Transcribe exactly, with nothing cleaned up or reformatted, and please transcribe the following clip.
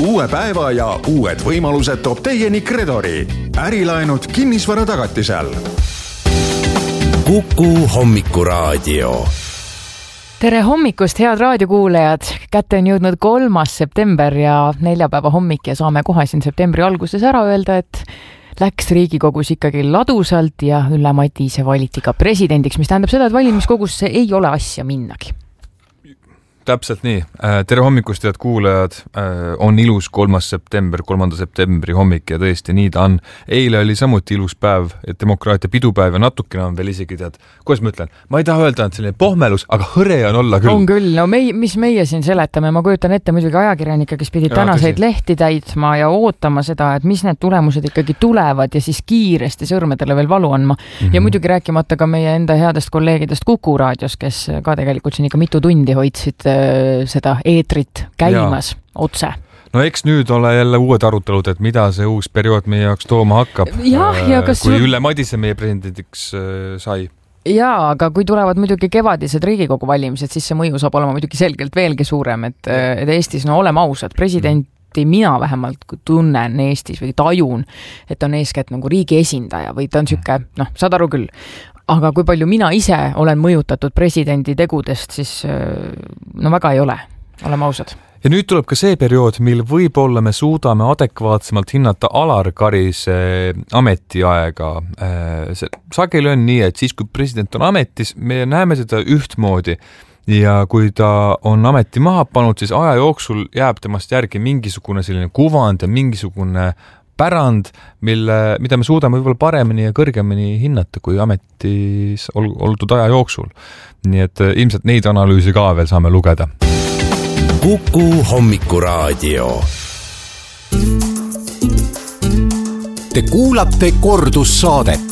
Uue päeva ja uued võimalused toob teieni Kredori. Ärilaenud kinnisvara tagatisel. Kuku hommikuraadio. Tere hommikust, head raadiokuulajad! Kätte on jõudnud kolmas september ja neljapäeva hommik ja saame kohe siin septembri alguses ära öelda, et läks Riigikogus ikkagi ladusalt ja Ülle Madise valiti ka presidendiks, mis tähendab seda, et valimiskogusse ei ole asja minnagi. Täpselt nii. Tere hommikust, head kuulajad. On ilus kolmas september, kolmanda septembri hommik ja tõesti nii ta on. Eile oli samuti ilus päev, demokraatia pidupäev ja natukene on veel isegi tead. Kuidas ma ütlen? Ma ei taha öelda, et selline pohmelus, aga hõre on olla küll. On küll. No meie, mis meie siin seletame? Ma kujutan ette muidugi ajakirjanikke, kes pidid ja, tänaseid tõsi. Lehti täitma ja ootama seda, et mis need tulemused ikkagi tulevad ja siis kiiresti sõrmedele veel valu andma. Mm-hmm. Ja muidugi rääkimata ka meie enda headest kolleegidest Kuku raadios, kes ka tegelikult siin ikka mitu tundi hoidsid seda eetrit käimas ja. Otse. No eks nüüd ole jälle uued arutelud, et mida see uus periood meie jaoks tooma hakkab, ja, ja kas kui Ülle Madise meie presidendiks sai. Jaa, aga kui tulevad muidugi kevadised Riigikogu valimised, siis see mõju saab olema muidugi selgelt veelgi suurem, et, et Eestis, no oleme ausad, presidenti mina vähemalt tunnen Eestis või tajun, et on eeskätt nagu riigi esindaja või ta on süke, noh, saad aru küll. Aga kui palju mina ise olen mõjutatud presidendi tegudest, siis no väga ei ole, oleme ausad. Ja nüüd tuleb ka see periood, mil võib-olla me suudame adekvaatsemalt hinnata Alar Karise ametiaega. Sageli on nii, et siis kui president on ametis, me näeme seda ühtmoodi ja kui ta on ameti maha pannud, siis aja jooksul jääb temast järgi mingisugune selline kuvand ja mingisugune pärand, mille, mida me suudame võib-olla paremini ja kõrgemini hinnata kui ametis oldud aja jooksul. Nii et ilmselt neid analüüsi ka veel saame lugeda. Kuku hommikuraadio. Te kuulate kordussaadet.